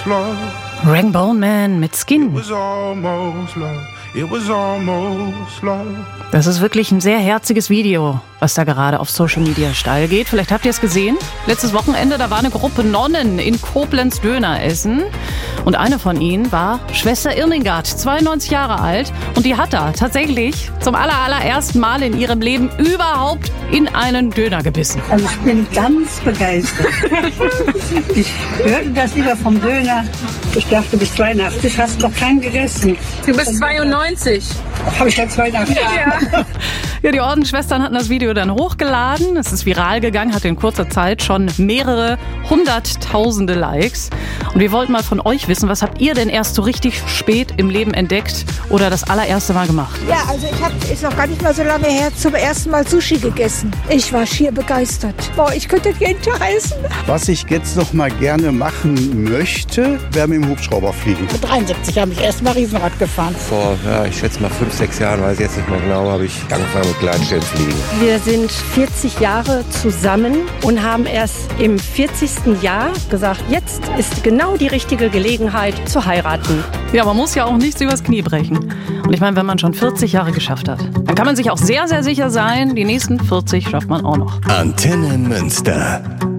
Rainbow Man mit Skin. Das ist wirklich ein sehr herziges Video, was da gerade auf Social Media steil geht. Vielleicht habt ihr es gesehen. Letztes Wochenende, da war eine Gruppe Nonnen in Koblenz Döner essen. Und eine von ihnen war Schwester Irmingard, 92 Jahre alt. Und die hat da tatsächlich zum allerersten Mal in ihrem Leben überhaupt in einen Döner gebissen. Also ich bin ganz begeistert. Ich hörte das lieber vom Döner. Ich dachte, bis 82 hast du noch keinen gegessen. Du bist 92. Habe ich ja 82. Ja, die Ordensschwestern hatten das Video dann hochgeladen. Es ist viral gegangen, hatte in kurzer Zeit schon mehrere hunderttausende Likes. Und wir wollten mal von euch wissen, was habt ihr denn erst so richtig spät im Leben entdeckt oder das allererste Mal gemacht? Ja, also ist noch gar nicht mal so lange her, zum ersten Mal Sushi gegessen. Ich war schier begeistert. Boah, ich könnte jeden Tag essen. Was ich jetzt noch mal gerne machen möchte, wäre mit dem Hubschrauber fliegen. Mit 73 habe ich erst mal Riesenrad gefahren. Vor, ich schätze mal 5, 6 Jahren, weiß ich jetzt nicht mehr genau, habe ich angefangen mit Gleitschirmfliegen. Wir sind 40 Jahre zusammen und haben erst im 40. Jahr gesagt, jetzt ist genau die richtige Gelegenheit zu heiraten. Ja, man muss ja auch nichts übers Knie brechen. Und ich meine, wenn man schon 40 Jahre geschafft hat, dann kann man sich auch sehr, sehr sicher sein, die nächsten 40 schafft man auch noch. Antenne Münster.